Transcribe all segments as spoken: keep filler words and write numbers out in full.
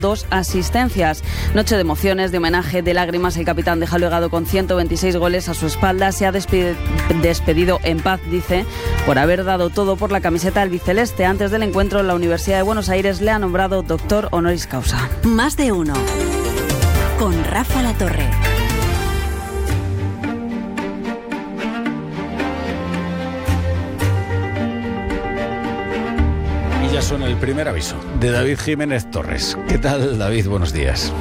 dos asistencias. Noche de emociones, de homenaje, de lágrimas. El capitán de Jaluegado, con ciento veintiséis goles a su espalda, se ha despedido, despedido en paz, dice, por haber dado todo por la camiseta albiceleste. Antes del encuentro, la Universidad de Buenos Aires le ha nombrado doctor honoris causa. Más de uno. Con Rafa Latorre. Ya suena el primer aviso de David Jiménez Torres. ¿Qué tal, David? Buenos días.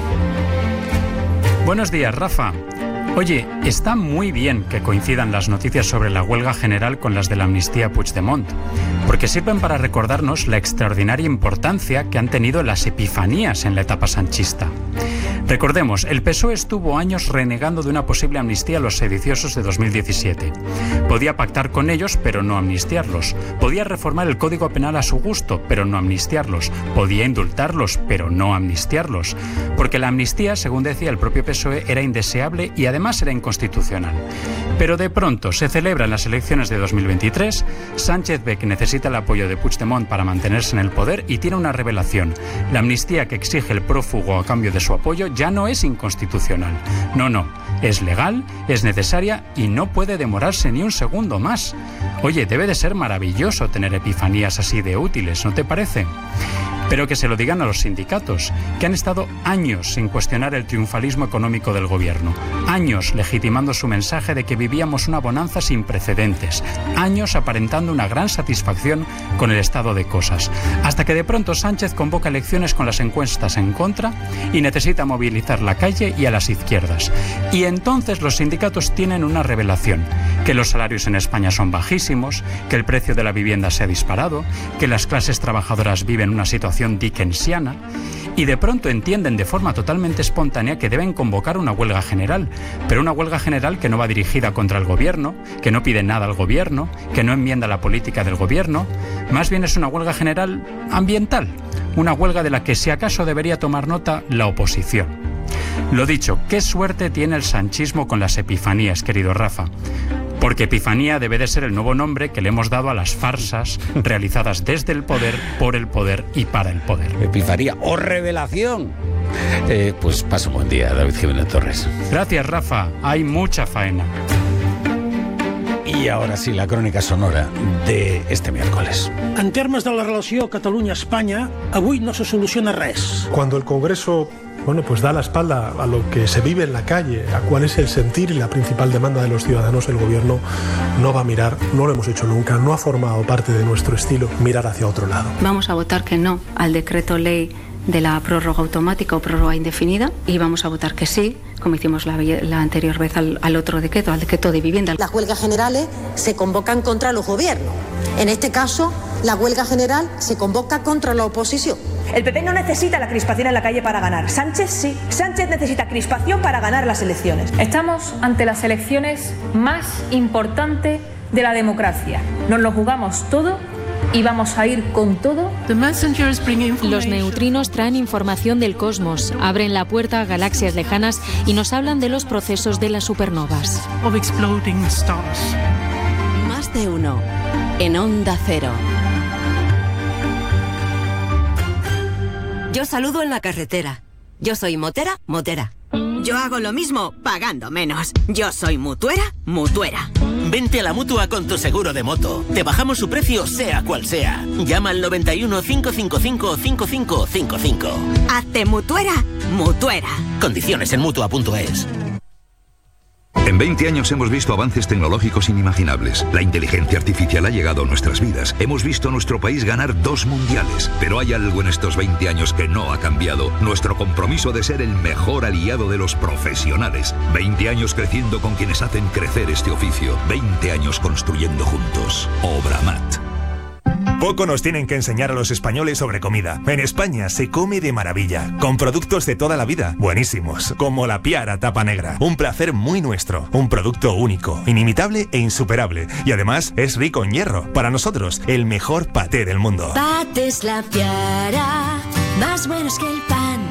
Buenos días, Rafa. Oye, está muy bien que coincidan las noticias sobre la huelga general con las de la amnistía Puigdemont, porque sirven para recordarnos la extraordinaria importancia que han tenido las epifanías en la etapa sanchista. Recordemos, el P S O E estuvo años renegando de una posible amnistía a los sediciosos de dos mil diecisiete. Podía pactar con ellos, pero no amnistiarlos. Podía reformar el Código Penal a su gusto, pero no amnistiarlos. Podía indultarlos, pero no amnistiarlos. Porque la amnistía, según decía el propio P S O E, era indeseable y además era inconstitucional. Pero de pronto se celebran las elecciones de dos mil veintitrés, Sánchez ve que necesita el apoyo de Puigdemont para mantenerse en el poder y tiene una revelación. La amnistía que exige el prófugo a cambio de su apoyo ya no es inconstitucional. No, no, es legal, es necesaria y no puede demorarse ni un segundo más. Oye, debe de ser maravilloso tener epifanías así de útiles, ¿no te parece? Pero que se lo digan a los sindicatos, que han estado años sin cuestionar el triunfalismo económico del gobierno, años legitimando su mensaje de que vivíamos una bonanza sin precedentes, años aparentando una gran satisfacción con el estado de cosas, hasta que de pronto Sánchez convoca elecciones con las encuestas en contra y necesita movilizar la calle y a las izquierdas. Y entonces los sindicatos tienen una revelación, que los salarios en España son bajísimos, que el precio de la vivienda se ha disparado, que las clases trabajadoras viven una situación dickensiana, y de pronto entienden de forma totalmente espontánea que deben convocar una huelga general, pero una huelga general que no va dirigida contra el gobierno, que no pide nada al gobierno, que no enmienda la política del gobierno, más bien es una huelga general ambiental, una huelga de la que si acaso debería tomar nota la oposición. Lo dicho, qué suerte tiene el sanchismo con las epifanías, querido Rafa. Porque epifanía debe de ser el nuevo nombre que le hemos dado a las farsas realizadas desde el poder, por el poder y para el poder. Epifanía o revelación. Eh, pues pasa un buen día, David Jiménez Torres. Gracias, Rafa. Hay mucha faena. I ara sí, la crònica sonora de este miércoles. En termes de la relació Catalunya-Espanya, avui no se soluciona res. Cuando el Congreso, bueno, pues da la espalda a lo que se vive en la calle, a cuál es el sentir y la principal demanda de los ciudadanos, el gobierno no va a mirar, no lo hemos hecho nunca, no ha formado parte de nuestro estilo mirar hacia otro lado. Vamos a votar que no al decreto ley de la prórroga automática o prórroga indefinida y vamos a votar que sí, como hicimos la, la anterior vez al, al otro decreto, al decreto de vivienda. Las huelgas generales se convocan contra los gobiernos. En este caso, la huelga general se convoca contra la oposición. El P P no necesita la crispación en la calle para ganar. Sánchez sí. Sánchez necesita crispación para ganar las elecciones. Estamos ante las elecciones más importantes de la democracia. Nos lo jugamos todo y vamos a ir con todo. Los neutrinos traen información del cosmos, abren la puerta a galaxias lejanas y nos hablan de los procesos de las supernovas. Más de uno en Onda Cero. Yo saludo en la carretera. Yo soy motera, motera. Yo hago lo mismo, pagando menos. Yo soy mutuera, mutuera. Vente a la Mutua con tu seguro de moto. Te bajamos su precio sea cual sea. Llama al noventa y uno, cinco cinco cinco, cinco cinco cinco cinco. Hazte mutuera, mutuera. Condiciones en mutua punto es. En veinte años hemos visto avances tecnológicos inimaginables. La inteligencia artificial ha llegado a nuestras vidas. Hemos visto a nuestro país ganar dos mundiales. Pero hay algo en estos veinte años que no ha cambiado. Nuestro compromiso de ser el mejor aliado de los profesionales. veinte años creciendo con quienes hacen crecer este oficio. veinte años construyendo juntos. Obramat. Poco nos tienen que enseñar a los españoles sobre comida. En España se come de maravilla, con productos de toda la vida, buenísimos, como la Piara Tapa Negra. Un placer muy nuestro, un producto único, inimitable e insuperable. Y además es rico en hierro. Para nosotros, el mejor paté del mundo. Patés La Piara, más buenos que el pan.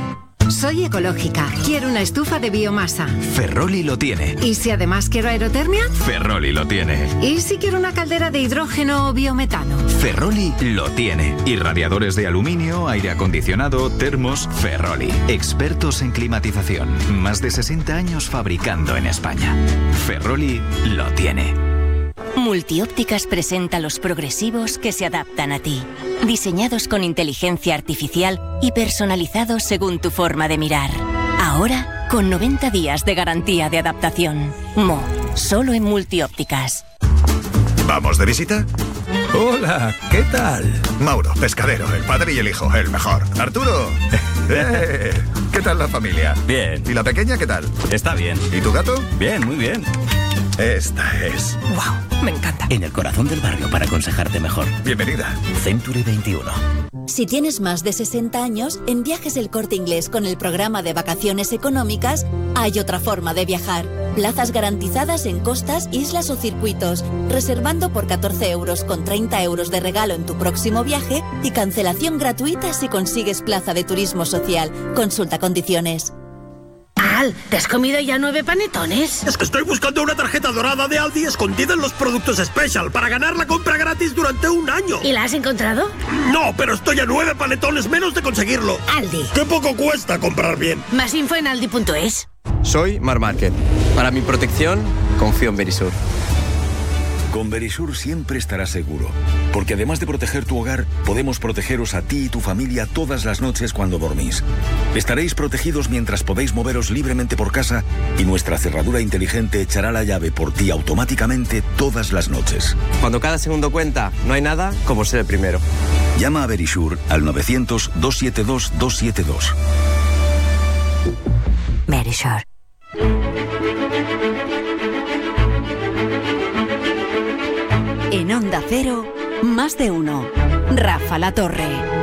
Soy ecológica. Quiero una estufa de biomasa. Ferroli lo tiene. ¿Y si además quiero aerotermia? Ferroli lo tiene. ¿Y si quiero una caldera de hidrógeno o biometano? Ferroli lo tiene. Y radiadores de aluminio, aire acondicionado, termos, Ferroli. Expertos en climatización. Más de sesenta años fabricando en España. Ferroli lo tiene. Multiópticas presenta los progresivos que se adaptan a ti. Diseñados con inteligencia artificial y personalizados según tu forma de mirar. Ahora, con noventa días de garantía de adaptación. Mo, solo en Multiópticas. ¿Vamos de visita? Hola, ¿qué tal? Mauro, pescadero, el padre y el hijo, el mejor. Arturo, eh, ¿qué tal la familia? Bien. ¿Y la pequeña qué tal? Está bien. ¿Y tu gato? Bien, muy bien. Esta es. ¡Wow! Me encanta. En el corazón del barrio para aconsejarte mejor. Bienvenida. Century veintiuno. Si tienes más de sesenta años, en Viajes El Corte Inglés con el programa de vacaciones económicas, hay otra forma de viajar. Plazas garantizadas en costas, islas o circuitos, reservando por catorce euros con treinta euros de regalo en tu próximo viaje y cancelación gratuita si consigues plaza de turismo social. Consulta condiciones. Al, ¿te has comido ya nueve panetones? Es que estoy buscando una tarjeta dorada de Aldi escondida en los productos Special para ganar la compra gratis durante un año. ¿Y la has encontrado? No, pero estoy a nueve panetones menos de conseguirlo. Aldi. ¡Qué poco cuesta comprar bien! Más info en aldi punto es. Soy Mar Márquez. Para mi protección, confío en Verisur. Con Verisur siempre estarás seguro, porque además de proteger tu hogar, podemos protegeros a ti y tu familia todas las noches cuando dormís. Estaréis protegidos mientras podéis moveros libremente por casa y nuestra cerradura inteligente echará la llave por ti automáticamente todas las noches. Cuando cada segundo cuenta, no hay nada como ser el primero. Llama a Verisur al novecientos, doscientos setenta y dos, doscientos setenta y dos. Verisur. En Onda Cero, más de uno. Rafa La Torre.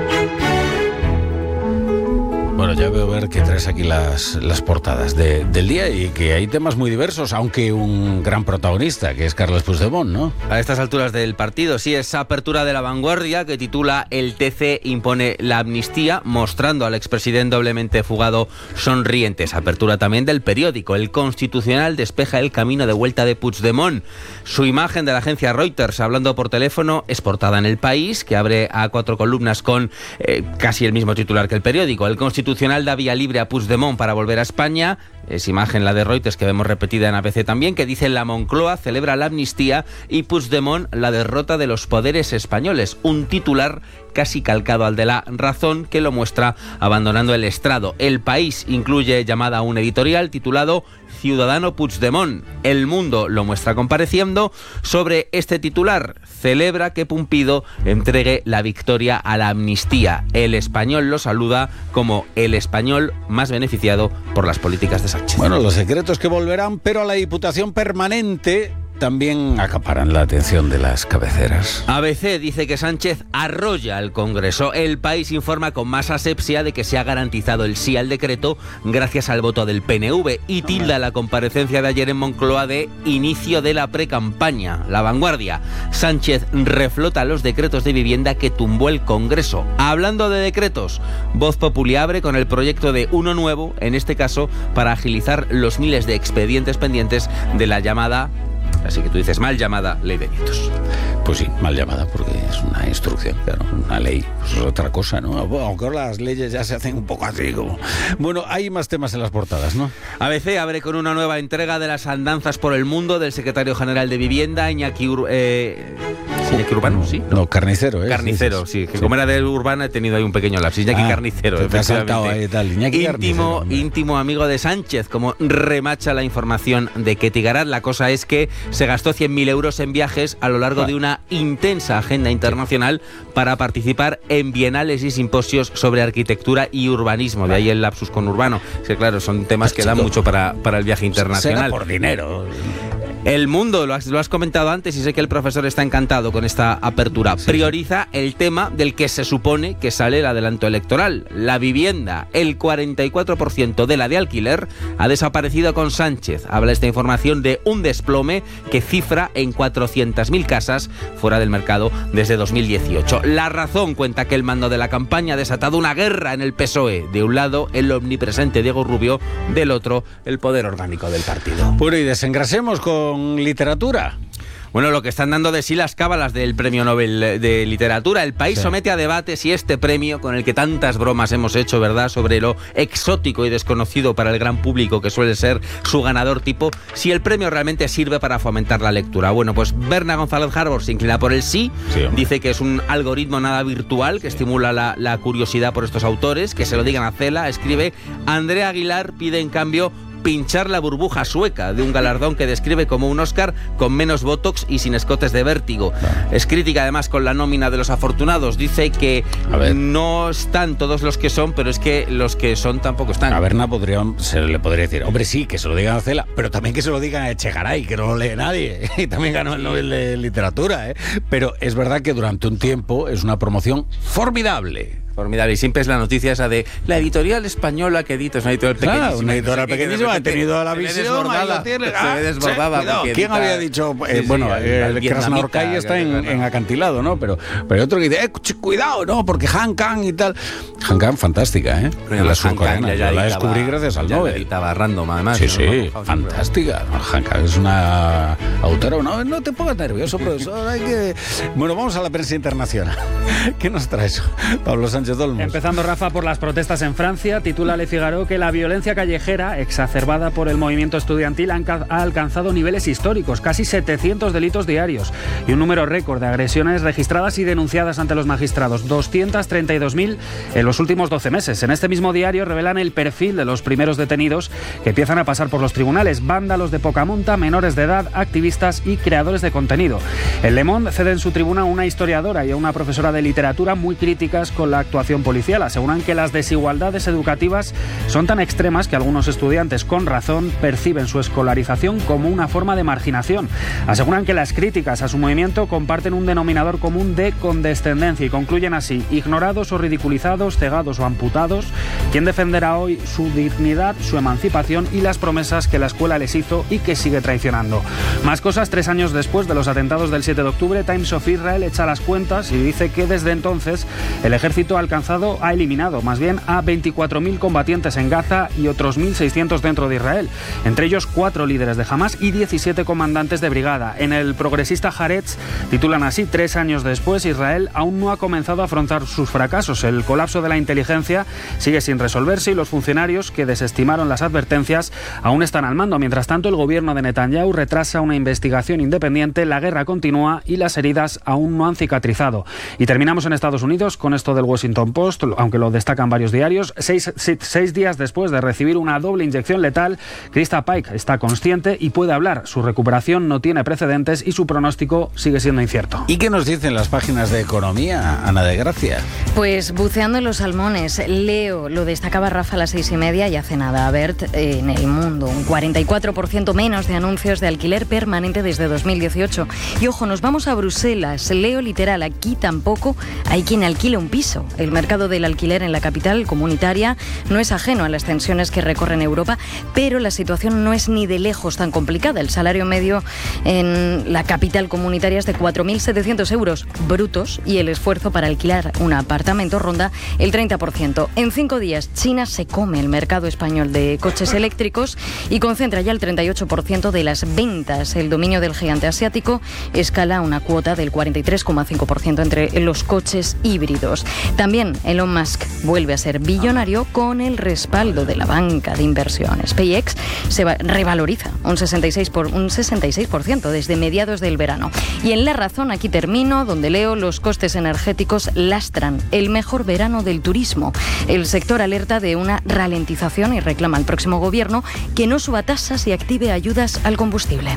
Bueno, ya veo ver que traes aquí las, las portadas de, del día y que hay temas muy diversos, aunque un gran protagonista, que es Carles Puigdemont, ¿no? A estas alturas del partido, sí, esa apertura de La Vanguardia que titula "El T C impone la amnistía", mostrando al expresidente doblemente fugado sonriente. Esa apertura también del periódico. El Constitucional despeja el camino de vuelta de Puigdemont. Su imagen de la agencia Reuters hablando por teléfono es portada en El País, que abre a cuatro columnas con eh, casi el mismo titular que el periódico. El Constitucional da vía libre a Puigdemont para volver a España. Es imagen la de Reuters que vemos repetida en A B C también, que dice: la Moncloa celebra la amnistía y Puigdemont la derrota de los poderes españoles. Un titular casi calcado al de La Razón, que lo muestra abandonando el estrado. El País incluye llamada a un editorial titulado "Ciudadano Puigdemont". El Mundo lo muestra compareciendo sobre este titular: celebra que Pumpido entregue la victoria a la amnistía. El Español lo saluda como el español más beneficiado por las políticas de Sánchez. Bueno, los secretos que volverán, pero a la Diputación Permanente también acaparan la atención de las cabeceras. A B C dice que Sánchez arrolla al Congreso. El País informa con más asepsia de que se ha garantizado el sí al decreto gracias al voto del P N V y tilda la comparecencia de ayer en Moncloa de inicio de la precampaña. La Vanguardia: Sánchez reflota los decretos de vivienda que tumbó el Congreso. Hablando de decretos, Voz Populi abre con el proyecto de uno nuevo, en este caso para agilizar los miles de expedientes pendientes de la llamada, así que tú dices mal llamada, ley de nietos. Pues sí, mal llamada, porque es una instrucción, claro, una ley, pues es otra cosa, ¿no? Aunque las leyes ya se hacen un poco así como... Bueno, hay más temas en las portadas, ¿no? A B C abre con una nueva entrega de las andanzas por el mundo del secretario general de Vivienda, Iñaki, Ur... eh... Iñaki Urbano, sí. No, no Carnicero, ¿eh? Carnicero, sí, sí, que sí. Como era de Urbano he tenido ahí un pequeño lapsus. Iñaki ah, Carnicero, te has saltado ahí, tal. Iñaki íntimo, Carnicero, íntimo amigo de Sánchez, como remacha la información de Ketty Garat. La cosa es que se gastó cien mil euros en viajes a lo largo ah. de una intensa agenda internacional para participar en bienales y simposios sobre arquitectura y urbanismo. De ahí el lapsus con urbano. Es que claro, son temas que dan mucho para, para el viaje internacional. Será por dinero. El Mundo, lo has, lo has comentado antes y sé que el profesor está encantado con esta apertura. Sí, prioriza sí. el tema del que se supone que sale el adelanto electoral, la vivienda. El cuarenta y cuatro por ciento de la de alquiler ha desaparecido con Sánchez. Habla esta información de un desplome que cifra en cuatrocientas mil casas fuera del mercado desde dos mil dieciocho. La Razón cuenta que el mando de la campaña ha desatado una guerra en el P S O E. De un lado, el omnipresente Diego Rubio, del otro, el poder orgánico del partido. Bueno, y desengrasemos con literatura. Bueno, lo que están dando de sí las cábalas del Premio Nobel de Literatura. El País sí. somete a debate si este premio, con el que tantas bromas hemos hecho, ¿verdad?, sobre lo exótico y desconocido para el gran público que suele ser su ganador tipo, si el premio realmente sirve para fomentar la lectura. Bueno, pues Berna González Harbor se inclina por el sí, sí dice que es un algoritmo nada virtual que estimula la, la curiosidad por estos autores, que se lo digan a Cela. Escribe: Andrea Aguilar pide en cambio pinchar la burbuja sueca de un galardón que describe como un Oscar con menos botox y sin escotes de vértigo. Claro. Es crítica además con la nómina de los afortunados. Dice que no están todos los que son, pero es que los que son tampoco están. A Berna podría, se le podría decir, hombre, sí, que se lo digan a Cela, pero también que se lo digan a Echegaray, que no lo lee nadie. Y también ganó el Nobel de Literatura, ¿eh? Pero es verdad que durante un tiempo es una promoción formidable. Formidable. Y siempre es la noticia esa de la editorial española que edita, es una editorial pequeñísima. Claro, una editorial pequeñísima, ha tenido la visión, ahí la tiene. Se ve desbordada. Sí, ¿quién había dicho? Eh, sí, bueno, sí, el Krasnoorkai está en, en acantilado, ¿no? Pero, pero hay otro que dice, eh, cuidado, ¿no? Porque Han Kang y tal. Han Kang, fantástica, ¿eh? Pero la surcoreana. Yo la descubrí gracias al Nobel. Estaba random, además. Sí, sí, fantástica. Han Kang es una autora. No, no te pongas nervioso, profesor. Hay que... Bueno, vamos a la prensa internacional. ¿Qué nos trae eso? Pablo Sánchez Olmos. Empezando, Rafa, por las protestas en Francia, titula Le Figaro que la violencia callejera, exacerbada por el movimiento estudiantil, ha alcanzado niveles históricos, casi setecientos delitos diarios y un número récord de agresiones registradas y denunciadas ante los magistrados, doscientas treinta y dos mil en los últimos doce meses. En este mismo diario revelan el perfil de los primeros detenidos que empiezan a pasar por los tribunales: vándalos de poca monta, menores de edad, activistas y creadores de contenido. El Le Monde cede en su tribuna a una historiadora y a una profesora de literatura muy críticas con la actuación policial. Aseguran que las desigualdades educativas son tan extremas que algunos estudiantes, con razón, perciben su escolarización como una forma de marginación. Aseguran que las críticas a su movimiento comparten un denominador común de condescendencia y concluyen así: ignorados o ridiculizados, cegados o amputados, ¿quién defenderá hoy su dignidad, su emancipación y las promesas que la escuela les hizo y que sigue traicionando? Más cosas. Tres años después de los atentados del siete de octubre, Times of Israel echa las cuentas y dice que desde entonces el ejército ha alcanzado ha eliminado más bien a veinticuatro mil combatientes en Gaza y otros mil seiscientos dentro de Israel, entre ellos cuatro líderes de Hamas y diecisiete comandantes de brigada. En el progresista Haaretz titulan así: tres años después, Israel aún no ha comenzado a afrontar sus fracasos. El colapso de la inteligencia sigue sin resolverse y los funcionarios que desestimaron las advertencias aún están al mando. Mientras tanto, el gobierno de Netanyahu retrasa una investigación independiente, la guerra continúa y las heridas aún no han cicatrizado. Y terminamos en Estados Unidos con esto del Washington Post, aunque lo destacan varios diarios. Seis, seis, seis días después de recibir una doble inyección letal, Krista Pike está consciente y puede hablar. Su recuperación no tiene precedentes y su pronóstico sigue siendo incierto. ¿Y qué nos dicen las páginas de economía, Ana de Gracia? Pues buceando en los salmones. Leo, lo destacaba Rafa a las seis y media y hace nada. Bert, eh, en El Mundo, un cuarenta y cuatro por ciento menos de anuncios de alquiler permanente desde dos mil dieciocho. Y ojo, nos vamos a Bruselas. Leo literal, aquí tampoco hay quien alquile un piso. El mercado del alquiler en la capital comunitaria no es ajeno a las tensiones que recorren Europa, pero la situación no es ni de lejos tan complicada. El salario medio en la capital comunitaria es de cuatro mil setecientos euros brutos y el esfuerzo para alquilar un apartamento ronda el treinta por ciento. En cinco días, China se come el mercado español de coches eléctricos y concentra ya el treinta y ocho por ciento de las ventas. El dominio del gigante asiático escala una cuota del cuarenta y tres coma cinco por ciento entre los coches híbridos. También Elon Musk vuelve a ser billonario con el respaldo de la banca de inversiones. SpaceX se va, revaloriza un sesenta y seis por, un sesenta y seis por ciento desde mediados del verano. Y en La Razón, aquí termino, donde leo: los costes energéticos lastran el mejor verano del turismo. El sector alerta de una ralentización y reclama al próximo gobierno que no suba tasas y active ayudas al combustible.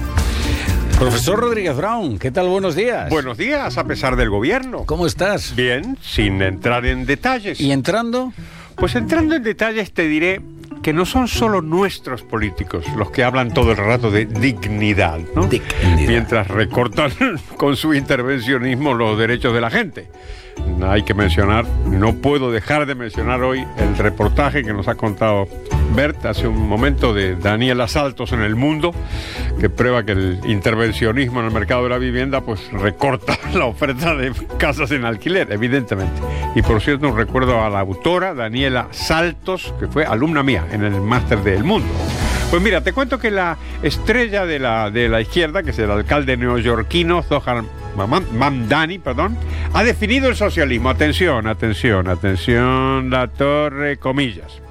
Profesor Rodríguez Brown, ¿qué tal? Buenos días. Buenos días, a pesar del gobierno. ¿Cómo estás? Bien, sin entrar en detalles. ¿Y entrando? Pues entrando en detalles te diré que no son solo nuestros políticos los que hablan todo el rato de dignidad, ¿no? Dignidad. Mientras recortan con su intervencionismo los derechos de la gente. Hay que mencionar, no puedo dejar de mencionar hoy el reportaje que nos ha contado Bert hace un momento de Daniela Saltos en El Mundo, que prueba que el intervencionismo en el mercado de la vivienda pues recorta la oferta de casas en alquiler, evidentemente. Y por cierto, un recuerdo a la autora Daniela Saltos, que fue alumna mía en el máster de El Mundo. Pues mira, te cuento que la estrella de la, de la izquierda, que es el alcalde neoyorquino Zohar Mamdani, perdón, ha definido el socialismo. Atención, atención, atención, la torre, comillas.